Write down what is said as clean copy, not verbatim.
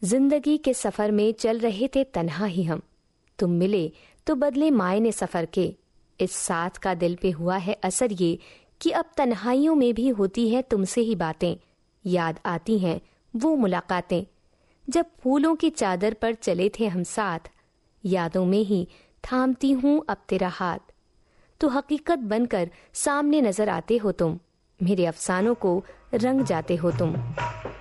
जिंदगी के सफर में चल रहे थे तन्हा ही हम, तुम मिले तो बदले मायने सफर के। इस साथ का दिल पे हुआ है असर ये कि अब तन्हाइयों में भी होती है तुमसे ही बातें, याद आती हैं वो मुलाकातें जब फूलों की चादर पर चले थे हम साथ। यादों में ही थामती हूँ अब तेरा हाथ, तो हकीकत बनकर सामने नजर आते हो तुम, मेरे अफसानों को रंग जाते हो तुम।